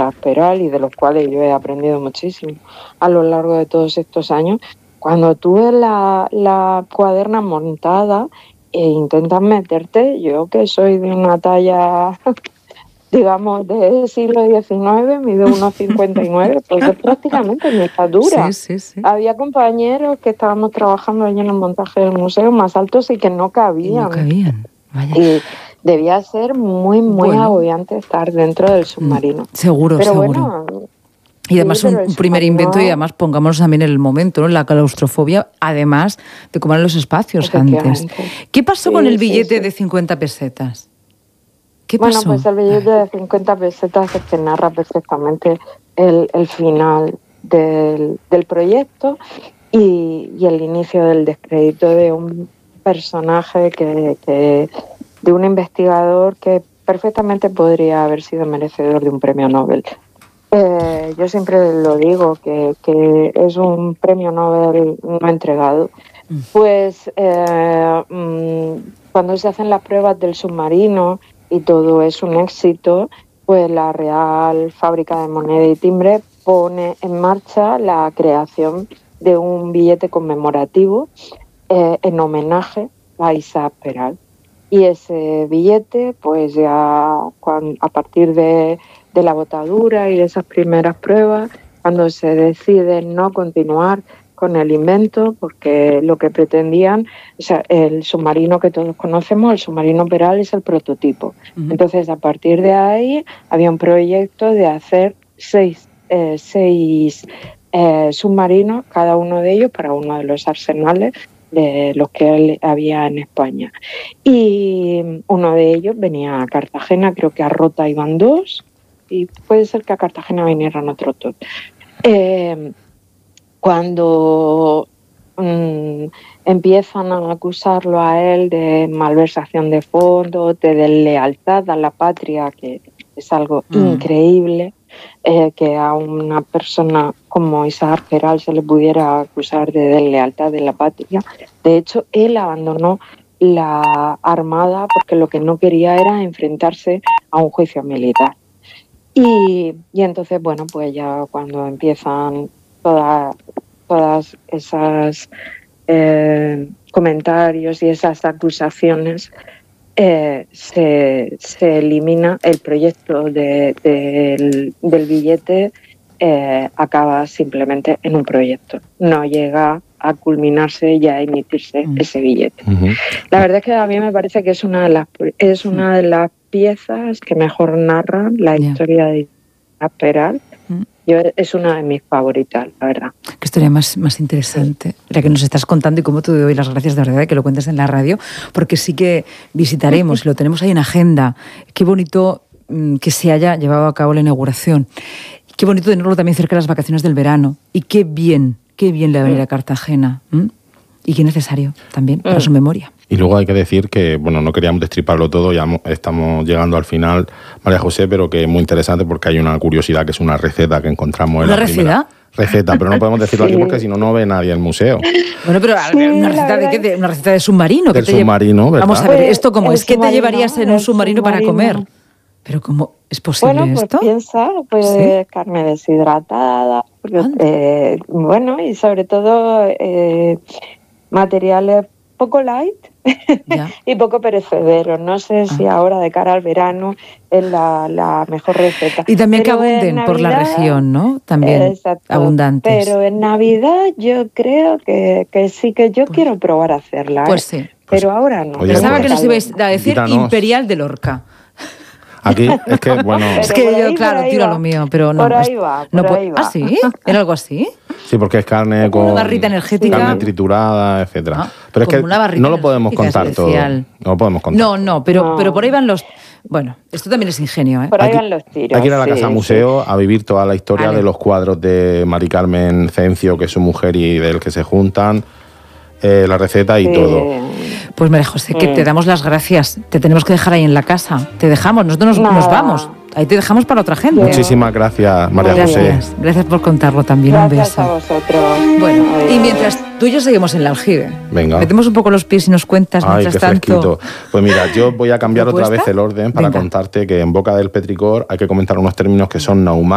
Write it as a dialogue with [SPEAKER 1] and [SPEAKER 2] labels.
[SPEAKER 1] Isaac Peral y de los cuales yo he aprendido muchísimo a lo largo de todos estos años. Cuando tú ves la cuaderna montada e intentas meterte, yo que soy de una talla, digamos, del siglo XIX, mido 1,59, pues es prácticamente mi estatura.
[SPEAKER 2] Sí.
[SPEAKER 1] Había compañeros que estábamos trabajando allí en el montaje del museo más altos y que no cabían.
[SPEAKER 2] Vaya.
[SPEAKER 1] Y debía ser muy agobiante estar dentro del submarino.
[SPEAKER 2] Seguro.
[SPEAKER 1] Bueno,
[SPEAKER 2] y además un primer invento, y además pongámonos también en el momento, ¿no? La claustrofobia, además de cómo eran los espacios antes. ¿Qué pasó con el billete de 50 pesetas? ¿Qué pasó?
[SPEAKER 1] Bueno, pues el billete de 50 pesetas es que narra perfectamente el final del proyecto y el inicio del descrédito de un personaje de un investigador que perfectamente podría haber sido merecedor de un premio Nobel. Yo siempre lo digo, que es un premio Nobel no entregado. Pues cuando se hacen las pruebas del submarino y todo es un éxito, pues la Real Fábrica de Moneda y Timbre pone en marcha la creación de un billete conmemorativo en homenaje a Isaac Peral. Y ese billete, pues ya a partir de la botadura y de esas primeras pruebas, cuando se decide no continuar con el invento, porque lo que pretendían, o sea, el submarino que todos conocemos, el submarino Peral, es el prototipo. Entonces, a partir de ahí, había un proyecto de hacer seis submarinos, cada uno de ellos para uno de los arsenales de los que había en España. Y uno de ellos venía a Cartagena, creo que a Rota iban 2, y puede ser que a Cartagena vinieran otros 2. Cuando empiezan a acusarlo a él de malversación de fondos, de deslealtad a la patria, que es algo increíble, que a una persona como Isaac Peral se le pudiera acusar de deslealtad de la patria. De hecho, él abandonó la Armada porque lo que no quería era enfrentarse a un juicio militar. Y entonces, bueno, pues ya cuando empiezan todas esas comentarios y esas acusaciones, se elimina el proyecto del billete, acaba simplemente en un proyecto. No llega a culminarse y a emitirse ese billete. La verdad es que a mí me parece que es una de las piezas que mejor narran la historia de Isaac Peral. Es una de mis favoritas, la verdad.
[SPEAKER 2] Qué historia más interesante, la que nos estás contando, y cómo te doy las gracias de verdad de que lo cuentes en la radio, porque sí que visitaremos, y lo tenemos ahí en agenda. Qué bonito que se haya llevado a cabo la inauguración. Qué bonito tenerlo también cerca de las vacaciones del verano. Y qué bien le va a venir a Cartagena. Y qué necesario también para su memoria.
[SPEAKER 3] Y luego hay que decir que, bueno, no queríamos destriparlo todo, ya estamos llegando al final, María José, pero que es muy interesante porque hay una curiosidad, que es una receta que encontramos en la primera receta, pero no podemos decirlo aquí porque si no, no ve nadie el museo.
[SPEAKER 2] Bueno, pero ¿una receta de qué? ¿Una receta de submarino?
[SPEAKER 3] Del submarino, ¿verdad?
[SPEAKER 2] Vamos a ver, ¿esto cómo es? ¿Qué te llevarías en un submarino para comer? ¿Pero cómo es posible esto?
[SPEAKER 1] Piensa, carne deshidratada, bueno, y sobre todo materiales poco light y poco perecederos. No sé si ahora de cara al verano es la mejor receta.
[SPEAKER 2] Y también que abunden por la región, ¿no? También abundantes.
[SPEAKER 1] Pero en Navidad yo creo que sí, que yo quiero probar a hacerla.
[SPEAKER 2] Pues sí.
[SPEAKER 1] Pero ahora no.
[SPEAKER 2] Pensaba que nos ibais a decir Imperial de Lorca.
[SPEAKER 3] Aquí es que, bueno...
[SPEAKER 2] Es que yo, claro, tiro a lo mío, pero no...
[SPEAKER 1] Por ahí va.
[SPEAKER 2] ¿Ah, sí? ¿Era algo así?
[SPEAKER 3] Sí, porque es carne con...
[SPEAKER 2] Una barrita energética.
[SPEAKER 3] Carne triturada, etcétera. Pero es que
[SPEAKER 2] no
[SPEAKER 3] lo podemos contar
[SPEAKER 2] especial.
[SPEAKER 3] todo. No lo podemos contar.
[SPEAKER 2] No, pero por ahí van los... Bueno, esto también es ingenio, ¿eh?
[SPEAKER 1] Por ahí van los tiros.
[SPEAKER 3] Hay que ir a la Casa Museo a vivir toda la historia de los cuadros de Mari Carmen Cencio, que es su mujer, y del que se juntan, la receta y todo.
[SPEAKER 2] Pues María José, que te damos las gracias. Te tenemos que dejar ahí en la casa. Te dejamos, nosotros nos vamos. Ahí te dejamos para otra gente.
[SPEAKER 3] Muchísimas gracias, María José.
[SPEAKER 2] Gracias por contarlo también.
[SPEAKER 1] Gracias,
[SPEAKER 2] un beso.
[SPEAKER 1] a vosotros.
[SPEAKER 2] Bueno, y mientras tú y yo seguimos en la aljibe.
[SPEAKER 3] Venga.
[SPEAKER 2] Metemos un poco los pies y nos cuentas mientras
[SPEAKER 3] qué
[SPEAKER 2] tanto.
[SPEAKER 3] Fresquito. Pues mira, yo voy a cambiar otra vez el orden para contarte que en boca del petricor hay que comentar unos términos que son